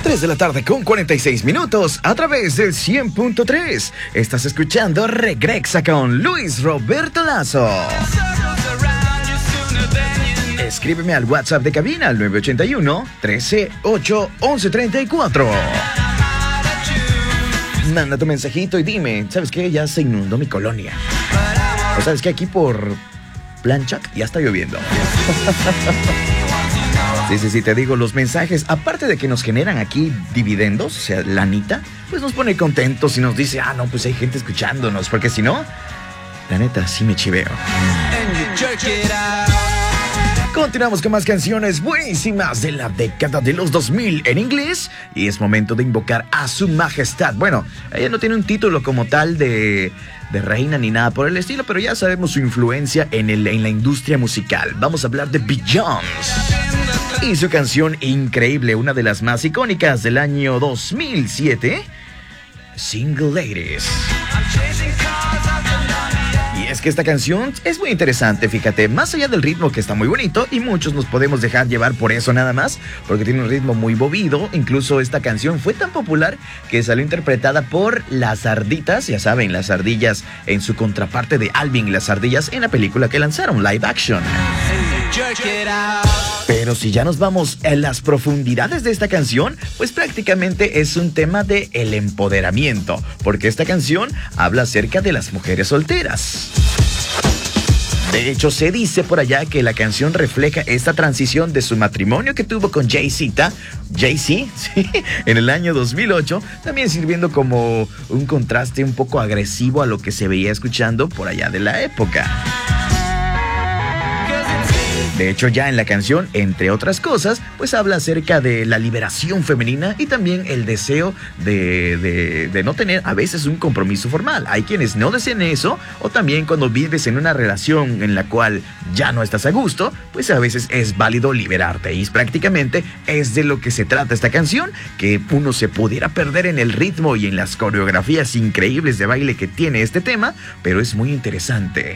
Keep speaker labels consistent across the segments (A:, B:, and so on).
A: 3 de la tarde con 46 minutos a través del 100.3. Estás escuchando Regrexa con Luis Roberto Lazo. Escríbeme al WhatsApp de cabina al 981-13-8-1134. Manda tu mensajito y dime, ¿sabes qué? Ya se inundó mi colonia. ¿O sabes qué? Aquí por Planchac ya está lloviendo. Sí, te digo, los mensajes, aparte de que nos generan aquí dividendos, o sea, lanita, pues nos pone contentos y nos dice, no, pues hay gente escuchándonos, porque si no, la neta, sí me chiveo. Continuamos con más canciones buenísimas de la década de los 2000 en inglés, y es momento de invocar a su majestad. Bueno, ella no tiene un título como tal de reina ni nada por el estilo, pero ya sabemos su influencia en la industria musical. Vamos a hablar de Beyoncé y su canción increíble, una de las más icónicas del año 2007, Single Ladies. Y es que esta canción es muy interesante, fíjate, más allá del ritmo que está muy bonito y muchos nos podemos dejar llevar por eso nada más, porque tiene un ritmo muy movido. Incluso esta canción fue tan popular que salió interpretada por las Ardillas, ya saben, las ardillas en su contraparte de Alvin y las ardillas en la película que lanzaron, live action. Pero si ya nos vamos en las profundidades de esta canción, pues prácticamente es un tema de el empoderamiento, porque esta canción habla acerca de las mujeres solteras. De hecho, se dice por allá que la canción refleja esta transición de su matrimonio que tuvo con Jay-Z, sí, en el año 2008, también sirviendo como un contraste un poco agresivo a lo que se veía escuchando por allá de la época. De hecho, ya en la canción, entre otras cosas, pues habla acerca de la liberación femenina y también el deseo de no tener a veces un compromiso formal. Hay quienes no desean eso, o también cuando vives en una relación en la cual ya no estás a gusto, pues a veces es válido liberarte. Y prácticamente es de lo que se trata esta canción, que uno se pudiera perder en el ritmo y en las coreografías increíbles de baile que tiene este tema, pero es muy interesante.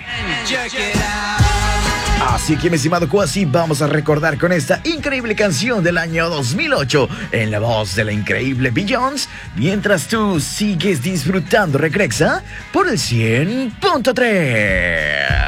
A: Así que, mi estimado Kwasi, vamos a recordar con esta increíble canción del año 2008 en la voz de la increíble Beyoncé, mientras tú sigues disfrutando Regrexa por el 100.3.